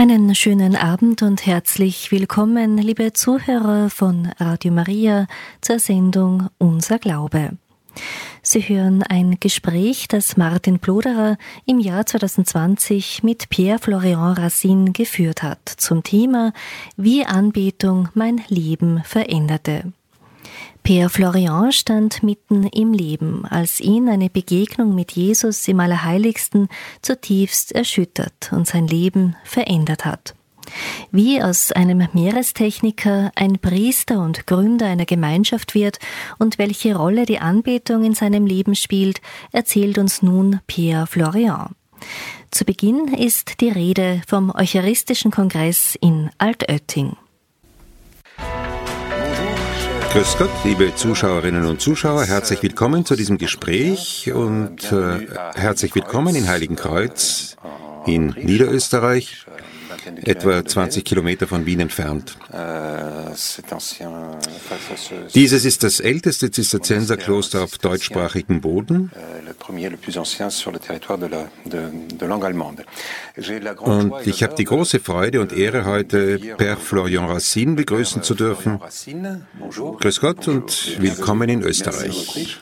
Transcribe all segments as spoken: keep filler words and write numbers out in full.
Einen schönen Abend und herzlich willkommen, liebe Zuhörer von Radio Maria, zur Sendung Unser Glaube. Sie hören ein Gespräch, das Martin Ploderer im Jahr zwanzig zwanzig mit Pierre Florian Racine geführt hat, zum Thema Wie Anbetung mein Leben veränderte. Pierre Florian stand mitten im Leben, als ihn eine Begegnung mit Jesus im Allerheiligsten zutiefst erschüttert und sein Leben verändert hat. Wie aus einem Meerestechniker ein Priester und Gründer einer Gemeinschaft wird und welche Rolle die Anbetung in seinem Leben spielt, erzählt uns nun Pierre Florian. Zu Beginn ist die Rede vom Eucharistischen Kongress in Altötting. Grüß Gott, liebe Zuschauerinnen und Zuschauer, herzlich willkommen zu diesem Gespräch und äh, herzlich willkommen in Heiligenkreuz in Niederösterreich, etwa zwanzig Kilometer von Wien entfernt. Dieses ist das älteste Zisterzienserkloster auf deutschsprachigem Boden. Und ich habe die große Freude und Ehre, heute Père Florian Racine begrüßen zu dürfen. Grüß Gott und willkommen in Österreich.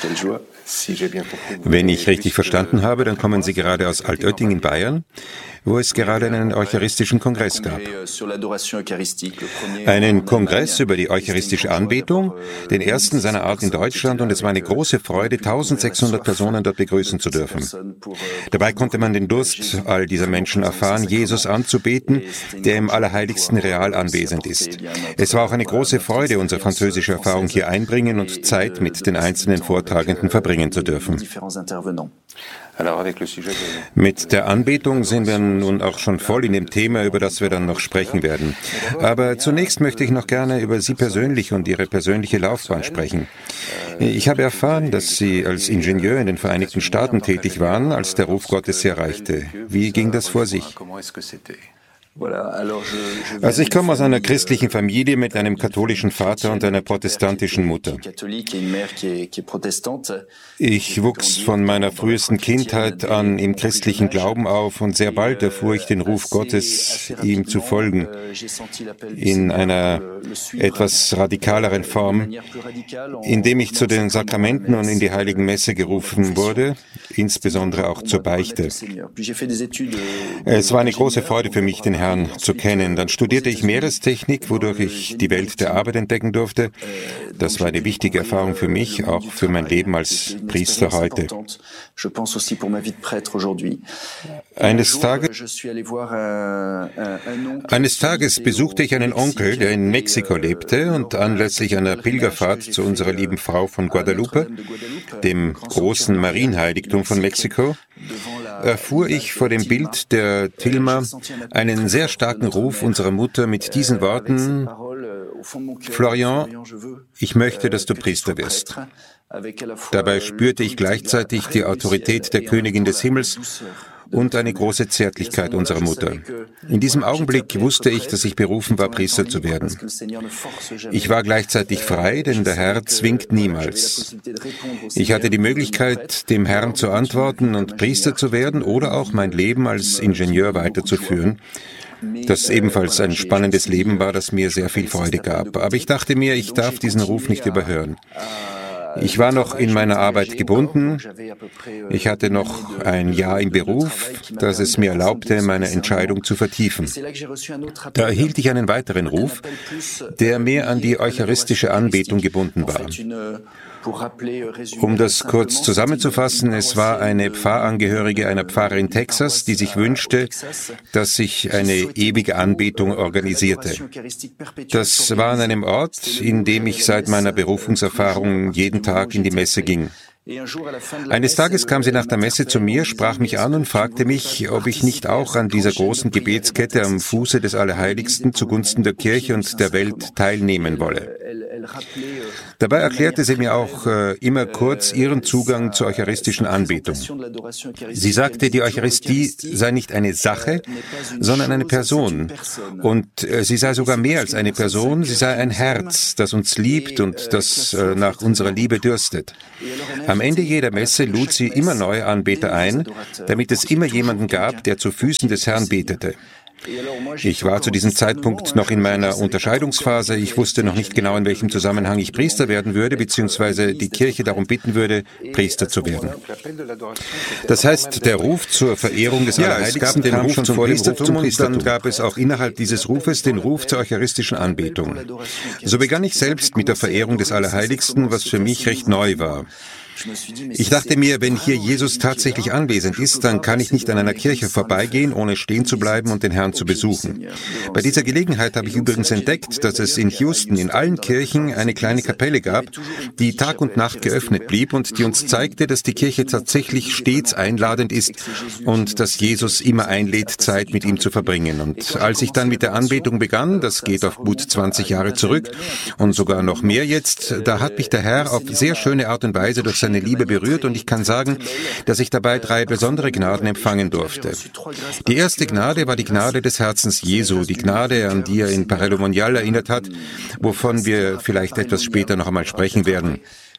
Wenn ich richtig verstanden habe, dann kommen Sie gerade aus Altötting in Bayern, wo es gerade einen Eucharistischen Kongress gab. Einen Kongress über die eucharistische Anbetung, den ersten seiner Art in Deutschland, und es war eine große Freude, eintausendsechshundert Personen dort begrüßen zu dürfen. Dabei konnte man den Durst all dieser Menschen erfahren, Jesus anzubeten, der im Allerheiligsten real anwesend ist. Es war auch eine große Freude, unsere französische Erfahrung hier einbringen und Zeit mit den einzelnen Vortragenden verbringen zu dürfen. Mit der Anbetung sind wir nun auch schon voll in dem Thema, über das wir dann noch sprechen werden. Aber zunächst möchte ich noch gerne über Sie persönlich und Ihre persönliche Laufbahn sprechen. Ich habe erfahren, dass Sie als Ingenieur in den Vereinigten Staaten tätig waren, als der Ruf Gottes Sie erreichte. Wie ging das vor sich? Also ich komme aus einer christlichen Familie mit einem katholischen Vater und einer protestantischen Mutter. Ich wuchs von meiner frühesten Kindheit an im christlichen Glauben auf und sehr bald erfuhr ich den Ruf Gottes, ihm zu folgen, in einer etwas radikaleren Form, indem ich zu den Sakramenten und in die Heiligen Messe gerufen wurde, insbesondere auch zur Beichte. Es war eine große Freude für mich, den Herrn zu kennen. Dann studierte ich Meerestechnik, wodurch ich die Welt der Arbeit entdecken durfte. Das war eine wichtige Erfahrung für mich, auch für mein Leben als Priester heute. Eines Tages, eines Tages besuchte ich einen Onkel, der in Mexiko lebte, und anlässlich einer Pilgerfahrt zu unserer lieben Frau von Guadalupe, dem großen Marienheiligtum von Mexiko, erfuhr ich vor dem Bild der Tilma einen sehr starken Ruf unserer Mutter mit diesen Worten: Florian, ich möchte, dass du Priester wirst. Dabei spürte ich gleichzeitig die Autorität der Königin des Himmels und eine große Zärtlichkeit unserer Mutter. In diesem Augenblick wusste ich, dass ich berufen war, Priester zu werden. Ich war gleichzeitig frei, denn der Herr zwingt niemals. Ich hatte die Möglichkeit, dem Herrn zu antworten und Priester zu werden oder auch mein Leben als Ingenieur weiterzuführen, das ebenfalls ein spannendes Leben war, das mir sehr viel Freude gab. Aber ich dachte mir, ich darf diesen Ruf nicht überhören. Ich war noch in meiner Arbeit gebunden. Ich hatte noch ein Jahr im Beruf, das es mir erlaubte, meine Entscheidung zu vertiefen. Da erhielt ich einen weiteren Ruf, der mehr an die eucharistische Anbetung gebunden war. Um das kurz zusammenzufassen, es war eine Pfarrangehörige einer Pfarre in Texas, die sich wünschte, dass sich eine ewige Anbetung organisierte. Das war an einem Ort, in dem ich seit meiner Berufungserfahrung jeden Tag in die Messe ging. Eines Tages kam sie nach der Messe zu mir, sprach mich an und fragte mich, ob ich nicht auch an dieser großen Gebetskette am Fuße des Allerheiligsten zugunsten der Kirche und der Welt teilnehmen wolle. Dabei erklärte sie mir auch äh, immer kurz ihren Zugang zur eucharistischen Anbetung. Sie sagte, die Eucharistie sei nicht eine Sache, sondern eine Person. Und äh, sie sei sogar mehr als eine Person, sie sei ein Herz, das uns liebt und das äh, nach unserer Liebe dürstet. Am Ende jeder Messe lud sie immer neue Anbeter ein, damit es immer jemanden gab, der zu Füßen des Herrn betete. Ich war zu diesem Zeitpunkt noch in meiner Unterscheidungsphase. Ich wusste noch nicht genau, in welchem Zusammenhang ich Priester werden würde, beziehungsweise die Kirche darum bitten würde, Priester zu werden. Das heißt, der Ruf zur Verehrung des ja, Allerheiligsten kam den Ruf schon vor dem Ruf zum Priestertum. Und dann gab es auch innerhalb dieses Rufes den Ruf zur eucharistischen Anbetung. So begann ich selbst mit der Verehrung des Allerheiligsten, was für mich recht neu war. Ich dachte mir, wenn hier Jesus tatsächlich anwesend ist, dann kann ich nicht an einer Kirche vorbeigehen, ohne stehen zu bleiben und den Herrn zu besuchen. Bei dieser Gelegenheit habe ich übrigens entdeckt, dass es in Houston in allen Kirchen eine kleine Kapelle gab, die Tag und Nacht geöffnet blieb und die uns zeigte, dass die Kirche tatsächlich stets einladend ist und dass Jesus immer einlädt, Zeit mit ihm zu verbringen. Und als ich dann mit der Anbetung begann, das geht auf gut zwanzig Jahre zurück und sogar noch mehr jetzt, da hat mich der Herr auf sehr schöne Art und Weise durch seine Liebe berührt und ich kann sagen, dass ich dabei drei besondere Gnaden empfangen durfte. Die erste Gnade war die Gnade des Herzens Jesu, die Gnade, an die er in Parello Monial erinnert hat, wovon wir vielleicht etwas später noch einmal sprechen werden.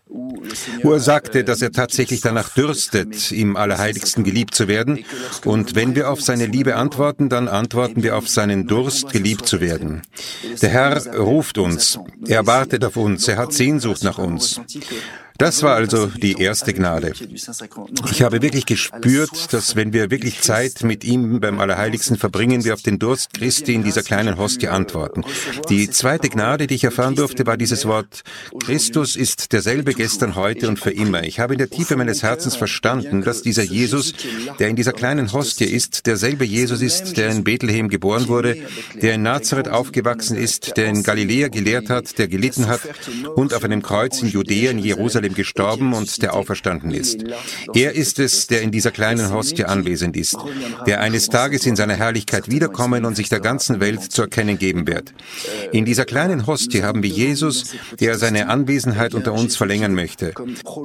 Wo er sagte, dass er tatsächlich danach dürstet, im Allerheiligsten geliebt zu werden. Und wenn wir auf seine Liebe antworten, dann antworten wir auf seinen Durst, geliebt zu werden. Der Herr ruft uns, er wartet auf uns, er hat Sehnsucht nach uns. Das war also die erste Gnade. Ich habe wirklich gespürt, dass wenn wir wirklich Zeit mit ihm beim Allerheiligsten verbringen, wir auf den Durst Christi in dieser kleinen Hostie antworten. Die zweite Gnade, die ich erfahren durfte, war dieses Wort: Christus ist derselbe gestern, heute und für immer. Ich habe in der Tiefe meines Herzens verstanden, dass dieser Jesus, der in dieser kleinen Hostie ist, derselbe Jesus ist, der in Bethlehem geboren wurde, der in Nazareth aufgewachsen ist, der in Galiläa gelehrt hat, der gelitten hat und auf einem Kreuz in Judäa, in Jerusalem gestorben und der auferstanden ist. Er ist es, der in dieser kleinen Hostie anwesend ist, der eines Tages in seiner Herrlichkeit wiederkommen und sich der ganzen Welt zu erkennen geben wird. In dieser kleinen Hostie haben wir Jesus, der seine Anwesenheit unter uns verlängern möchte.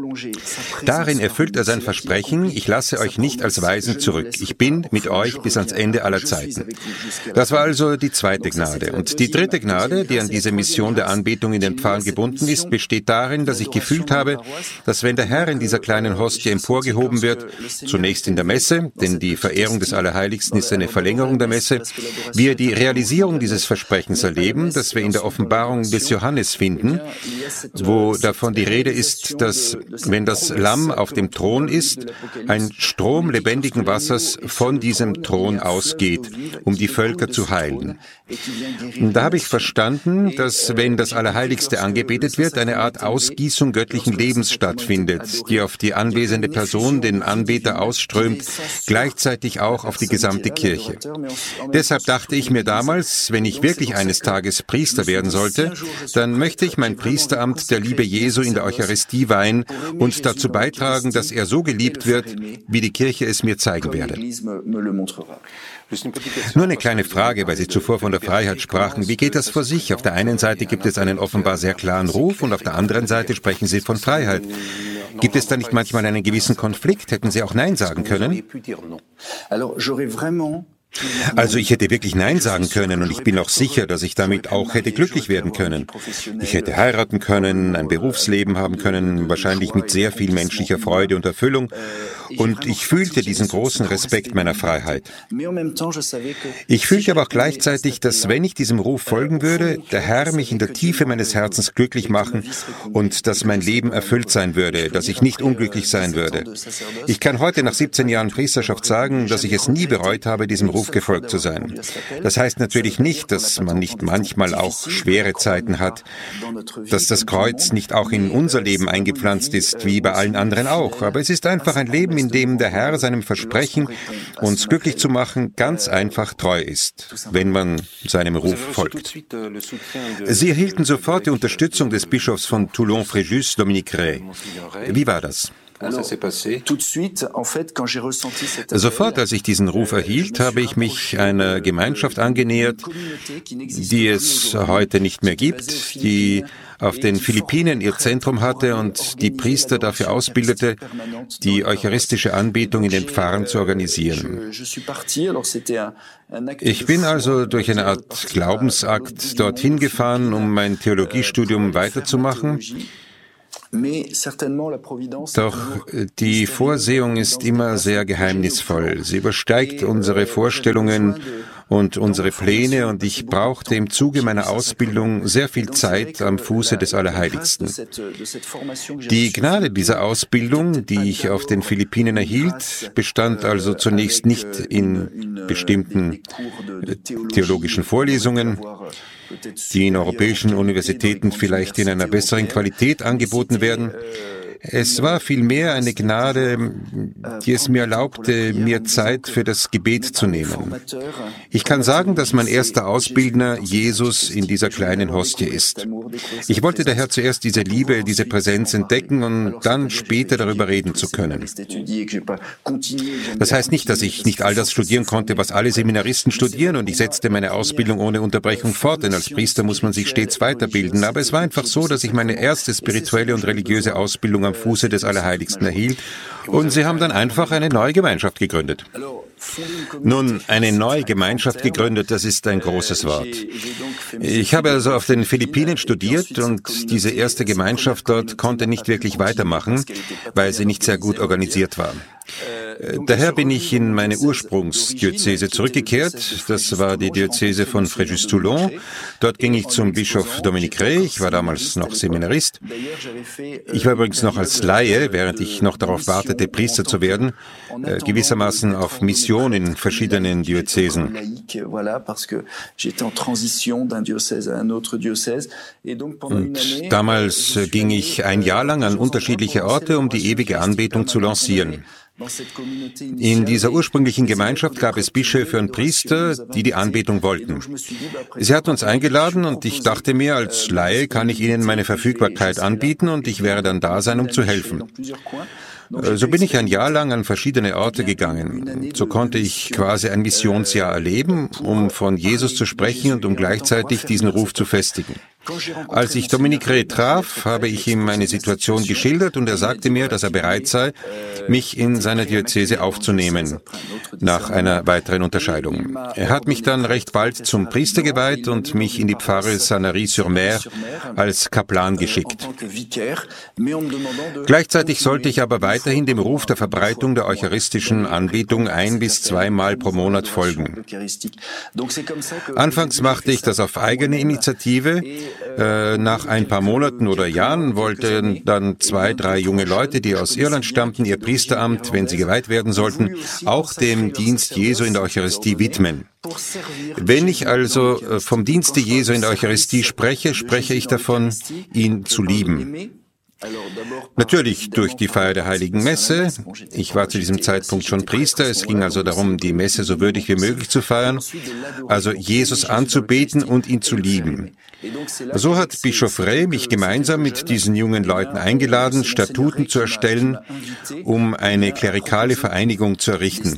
Darin erfüllt er sein Versprechen: Ich lasse euch nicht als Weisen zurück. Ich bin mit euch bis ans Ende aller Zeiten. Das war also die zweite Gnade. Und die dritte Gnade, die an diese Mission der Anbetung in den Pfarren gebunden ist, besteht darin, dass ich gefühlt habe, dass wenn der Herr in dieser kleinen Hostie emporgehoben wird, zunächst in der Messe, denn die Verehrung des Allerheiligsten ist eine Verlängerung der Messe, wir die Realisierung dieses Versprechens erleben, das wir in der Offenbarung des Johannes finden, wo davon die Rede ist, dass, wenn das Lamm auf dem Thron ist, ein Strom lebendigen Wassers von diesem Thron ausgeht, um die Völker zu heilen. Und da habe ich verstanden, dass, wenn das Allerheiligste angebetet wird, eine Art Ausgießung göttlichen Lebens stattfindet, die auf die anwesende Person, den Anbeter, ausströmt, gleichzeitig auch auf die gesamte Kirche. Deshalb dachte ich mir damals, wenn ich wirklich eines Tages Priester werden sollte, dann möchte ich mein Priesteramt der Liebe Jesu in der Eucharistie weihen und dazu beitragen, dass er so geliebt wird, wie die Kirche es mir zeigen werde. Nur eine kleine Frage, weil Sie zuvor von der Freiheit sprachen. Wie geht das vor sich? Auf der einen Seite gibt es einen offenbar sehr klaren Ruf und auf der anderen Seite sprechen Sie von Freiheit. Gibt es da nicht manchmal einen gewissen Konflikt? Hätten Sie auch Nein sagen können? Also ich hätte wirklich Nein sagen können und ich bin auch sicher, dass ich damit auch hätte glücklich werden können. Ich hätte heiraten können, ein Berufsleben haben können, wahrscheinlich mit sehr viel menschlicher Freude und Erfüllung. Und ich fühlte diesen großen Respekt meiner Freiheit. Ich fühlte aber auch gleichzeitig, dass, wenn ich diesem Ruf folgen würde, der Herr mich in der Tiefe meines Herzens glücklich machen und dass mein Leben erfüllt sein würde, dass ich nicht unglücklich sein würde. Ich kann heute nach siebzehn Jahren Priesterschaft sagen, dass ich es nie bereut habe, diesem Ruf gefolgt zu sein. Das heißt natürlich nicht, dass man nicht manchmal auch schwere Zeiten hat, dass das Kreuz nicht auch in unser Leben eingepflanzt ist, wie bei allen anderen auch. Aber es ist einfach ein Leben, in dem der Herr seinem Versprechen, uns glücklich zu machen, ganz einfach treu ist, wenn man seinem Ruf folgt. Sie erhielten sofort die Unterstützung des Bischofs von Toulon-Fréjus, Dominique Ray. Wie war das? Sofort, als ich diesen Ruf erhielt, habe ich mich einer Gemeinschaft angenähert, die es heute nicht mehr gibt, die auf den Philippinen ihr Zentrum hatte und die Priester dafür ausbildete, die eucharistische Anbetung in den Pfarren zu organisieren. Ich bin also durch eine Art Glaubensakt dorthin gefahren, um mein Theologiestudium weiterzumachen. Doch die Vorsehung ist immer sehr geheimnisvoll. Sie übersteigt unsere Vorstellungen und unsere Pläne, und ich brauchte im Zuge meiner Ausbildung sehr viel Zeit am Fuße des Allerheiligsten. Die Gnade dieser Ausbildung, die ich auf den Philippinen erhielt, bestand also zunächst nicht in bestimmten theologischen Vorlesungen, die in europäischen Universitäten vielleicht in einer besseren Qualität angeboten werden. Es war vielmehr eine Gnade, die es mir erlaubte, mir Zeit für das Gebet zu nehmen. Ich kann sagen, dass mein erster Ausbildner Jesus in dieser kleinen Hostie ist. Ich wollte daher zuerst diese Liebe, diese Präsenz entdecken und dann später darüber reden zu können. Das heißt nicht, dass ich nicht all das studieren konnte, was alle Seminaristen studieren, und ich setzte meine Ausbildung ohne Unterbrechung fort, denn als Priester muss man sich stets weiterbilden. Aber es war einfach so, dass ich meine erste spirituelle und religiöse Ausbildung am Fuße des Allerheiligsten erhielt, und sie haben dann einfach eine neue Gemeinschaft gegründet. Nun, eine neue Gemeinschaft gegründet, das ist ein großes Wort. Ich habe also auf den Philippinen studiert, und diese erste Gemeinschaft dort konnte nicht wirklich weitermachen, weil sie nicht sehr gut organisiert war. Daher bin ich in meine Ursprungsdiözese zurückgekehrt. Das war die Diözese von Fréjus-Toulon. Dort ging ich zum Bischof Dominique Rey. Ich war damals noch Seminarist. Ich war übrigens noch als Laie, während ich noch darauf wartete, Priester zu werden, äh, gewissermaßen auf Mission in verschiedenen Diözesen. Und damals äh, ging ich ein Jahr lang an unterschiedliche Orte, um die ewige Anbetung zu lancieren. In dieser ursprünglichen Gemeinschaft gab es Bischöfe und Priester, die die Anbetung wollten. Sie hatten uns eingeladen, und ich dachte mir, als Laie kann ich ihnen meine Verfügbarkeit anbieten, und ich werde dann da sein, um zu helfen. So bin ich ein Jahr lang an verschiedene Orte gegangen. So konnte ich quasi ein Missionsjahr erleben, um von Jesus zu sprechen und um gleichzeitig diesen Ruf zu festigen. Als ich Dominique Rey traf, habe ich ihm meine Situation geschildert, und er sagte mir, dass er bereit sei, mich in seiner Diözese aufzunehmen, nach einer weiteren Unterscheidung. Er hat mich dann recht bald zum Priester geweiht und mich in die Pfarre Sanary-sur-Mer als Kaplan geschickt. Gleichzeitig sollte ich aber weiterhin dem Ruf der Verbreitung der eucharistischen Anbetung ein- bis zweimal pro Monat folgen. Anfangs machte ich das auf eigene Initiative. Äh, nach ein paar Monaten oder Jahren wollten dann zwei, drei junge Leute, die aus Irland stammten, ihr Priesteramt, wenn sie geweiht werden sollten, auch dem Dienst Jesu in der Eucharistie widmen. Wenn ich also äh, vom Dienste Jesu in der Eucharistie spreche, spreche ich davon, ihn zu lieben. Natürlich durch die Feier der Heiligen Messe. Ich war zu diesem Zeitpunkt schon Priester. Es ging also darum, die Messe so würdig wie möglich zu feiern, also Jesus anzubeten und ihn zu lieben. So hat Bischof Rey mich gemeinsam mit diesen jungen Leuten eingeladen, Statuten zu erstellen, um eine klerikale Vereinigung zu errichten.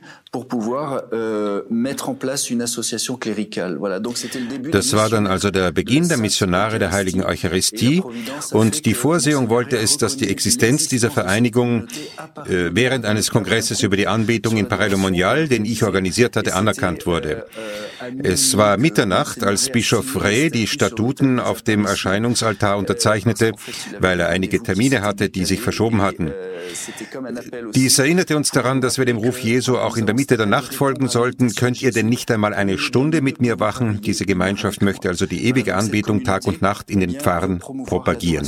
Das war dann also der Beginn der Missionare der Heiligen Eucharistie, und die Vorsehung wollte es, dass die Existenz dieser Vereinigung äh, während eines Kongresses über die Anbetung in Paray-le-Monial, den ich organisiert hatte, anerkannt wurde. Es war Mitternacht, als Bischof Rey die Statuten auf dem Erscheinungsaltar unterzeichnete, weil er einige Termine hatte, die sich verschoben hatten. Dies erinnerte uns daran, dass wir dem Ruf Jesu auch in der Mitte der Nacht folgen sollten. Könnt ihr denn nicht einmal eine Stunde mit mir wachen? Diese Gemeinschaft möchte also die ewige Anbetung Tag und Nacht in den Pfarren propagieren.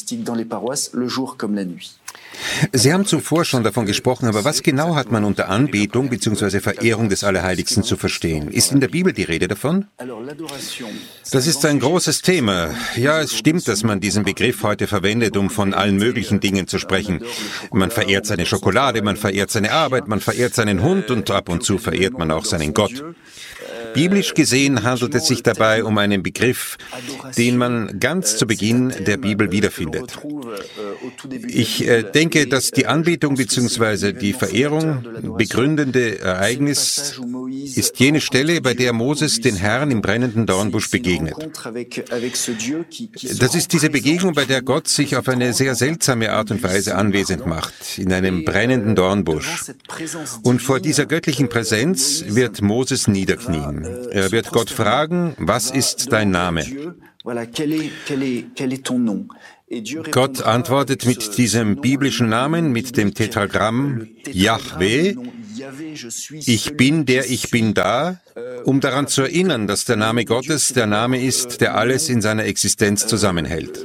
Sie haben zuvor schon davon gesprochen, aber was genau hat man unter Anbetung bzw. Verehrung des Allerheiligsten zu verstehen? Ist in der Bibel die Rede davon? Das ist ein großes Thema. Ja, es stimmt, dass man diesen Begriff heute verwendet, um von allen möglichen Dingen zu sprechen. Man verehrt seine Schokolade, man verehrt seine Arbeit, man verehrt seinen Hund, und ab und zu verehrt man auch seinen Gott. Biblisch gesehen handelt es sich dabei um einen Begriff, den man ganz zu Beginn der Bibel wiederfindet. Ich äh, denke, dass die Anbetung bzw. die Verehrung begründende Ereignis ist jene Stelle, bei der Moses den Herrn im brennenden Dornbusch begegnet. Das ist diese Begegnung, bei der Gott sich auf eine sehr seltsame Art und Weise anwesend macht, in einem brennenden Dornbusch. Und vor dieser göttlichen Präsenz wird Moses niederknien. Er wird Gott fragen, was ist dein Name? Gott antwortet mit diesem biblischen Namen, mit dem Tetragramm Yahweh, ich bin der ich bin da, um daran zu erinnern, dass der Name Gottes der Name ist, der alles in seiner Existenz zusammenhält.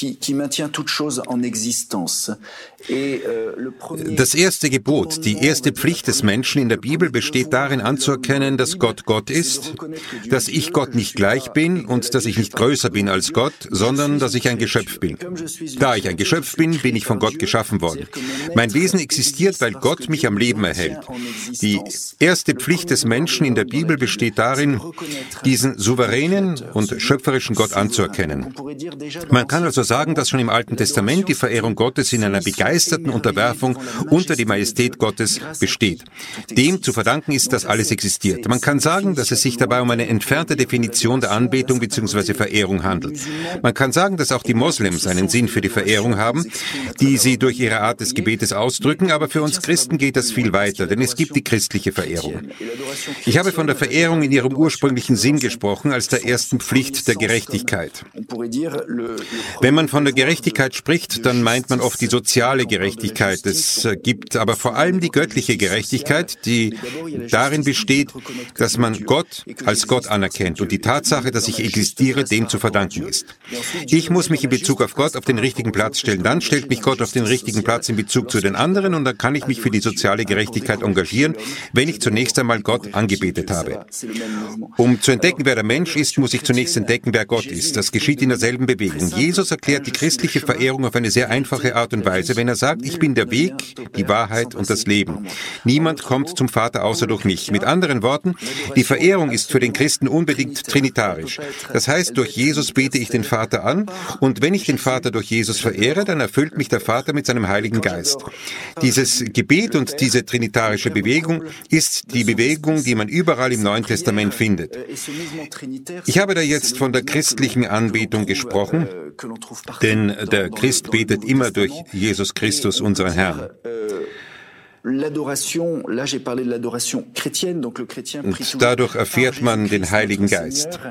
Das erste Gebot, die erste Pflicht des Menschen in der Bibel besteht darin anzuerkennen, dass Gott Gott ist, dass ich Gott nicht gleich bin und dass ich nicht größer bin als Gott, sondern dass ich ein Geschöpf bin. Da ich ein Geschöpf bin, bin ich von Gott geschaffen worden. Mein Wesen existiert, weil Gott mich am Leben erhält. Die erste Pflicht des Menschen in der Bibel besteht darin, diesen souveränen und schöpferischen Gott anzuerkennen. Man kann also sagen, dass schon im Alten Testament die Verehrung Gottes in einer begeisterten Unterwerfung unter die Majestät Gottes besteht. Dem zu verdanken ist, dass alles existiert. Man kann sagen, dass es sich dabei um eine entfernte Definition der Anbetung bzw. Verehrung handelt. Man kann sagen, dass auch die Moslems einen Sinn für die Verehrung haben, die sie durch ihre Art des Gebetes ausdrücken, aber für uns Christen geht das viel weiter, denn es gibt die christliche Verehrung. Ich habe von der Verehrung in ihrem ursprünglichen Sinn gesprochen, als der ersten Pflicht der Gerechtigkeit. Wenn man von der Gerechtigkeit spricht, dann meint man oft die soziale Gerechtigkeit. Es gibt aber vor allem die göttliche Gerechtigkeit, die darin besteht, dass man Gott als Gott anerkennt und die Tatsache, dass ich existiere, dem zu verdanken ist. Ich muss mich in Bezug auf Gott auf den richtigen Platz stellen. Dann stellt mich Gott auf den richtigen Platz in Bezug zu den anderen und dann kann ich mich für die soziale Gerechtigkeit engagieren, wenn ich zunächst einmal Gott angebetet habe. Um zu entdecken, wer der Mensch ist, muss ich zunächst entdecken, wer Gott ist. Das geschieht in derselben Bewegung. Jesus erklärt die christliche Verehrung auf eine sehr einfache Art und Weise, wenn er sagt, ich bin der Weg, die Wahrheit und das Leben. Niemand kommt zum Vater außer durch mich. Mit anderen Worten, die Verehrung ist für den Christen unbedingt trinitarisch. Das heißt, durch Jesus bete ich den Vater an und wenn ich den Vater durch Jesus verehre, dann erfüllt mich der Vater mit seinem Heiligen Geist. Dieses Gebet und diese trinitarische Bewegung ist die Bewegung, die man überall im Neuen Testament findet. Ich habe da jetzt von der christlichen Anbetung gesprochen, denn der Christ betet immer durch Jesus Christus, unseren Herrn. Und dadurch erfährt man den Heiligen Geist.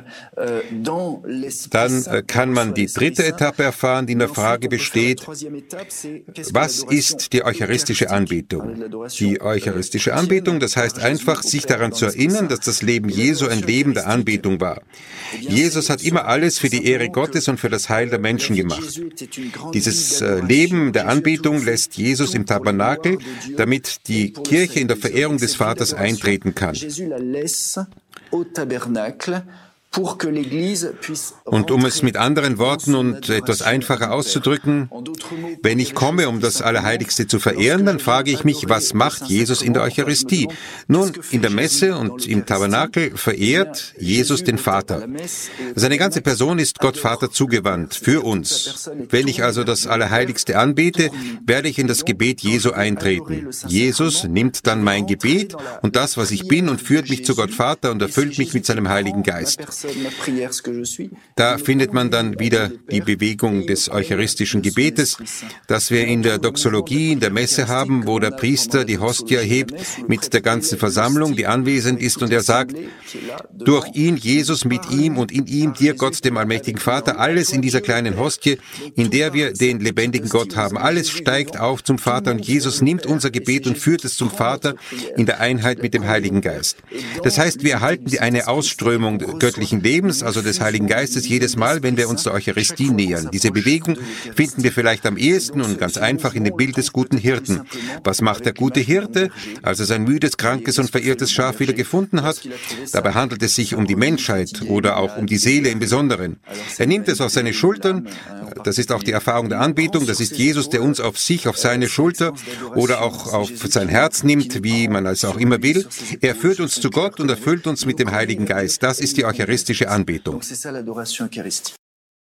Dann kann man die dritte Etappe erfahren, die in der Frage besteht, was ist die eucharistische Anbetung? Die eucharistische Anbetung, das heißt einfach, sich daran zu erinnern, dass das Leben Jesu ein Leben der Anbetung war. Jesus hat immer alles für die Ehre Gottes und für das Heil der Menschen gemacht. Dieses Leben der Anbetung lässt Jesus im Tabernakel, damit die Kirche in der Verehrung des Vaters eintreten kann. Und um es mit anderen Worten und etwas einfacher auszudrücken, wenn ich komme, um das Allerheiligste zu verehren, dann frage ich mich, was macht Jesus in der Eucharistie? Nun, in der Messe und im Tabernakel verehrt Jesus den Vater. Seine ganze Person ist Gott Vater zugewandt, für uns. Wenn ich also das Allerheiligste anbete, werde ich in das Gebet Jesu eintreten. Jesus nimmt dann mein Gebet und das, was ich bin, und führt mich zu Gott Vater und erfüllt mich mit seinem Heiligen Geist. Da findet man dann wieder die Bewegung des eucharistischen Gebetes, das wir in der Doxologie, in der Messe haben, wo der Priester die Hostie erhebt mit der ganzen Versammlung, die anwesend ist, und er sagt, durch ihn, Jesus, mit ihm und in ihm, dir Gott, dem allmächtigen Vater, alles in dieser kleinen Hostie, in der wir den lebendigen Gott haben. Alles steigt auf zum Vater und Jesus nimmt unser Gebet und führt es zum Vater in der Einheit mit dem Heiligen Geist. Das heißt, wir erhalten die eine Ausströmung göttlichen Lebens, also des Heiligen Geistes, jedes Mal, wenn wir uns der Eucharistie nähern. Diese Bewegung finden wir vielleicht am ehesten und ganz einfach in dem Bild des guten Hirten. Was macht der gute Hirte, als er sein müdes, krankes und verirrtes Schaf wieder gefunden hat? Dabei handelt es sich um die Menschheit oder auch um die Seele im Besonderen. Er nimmt es auf seine Schultern, das ist auch die Erfahrung der Anbetung, das ist Jesus, der uns auf sich, auf seine Schulter oder auch auf sein Herz nimmt, wie man es auch immer will. Er führt uns zu Gott und erfüllt uns mit dem Heiligen Geist. Das ist die Eucharistische Anbetung.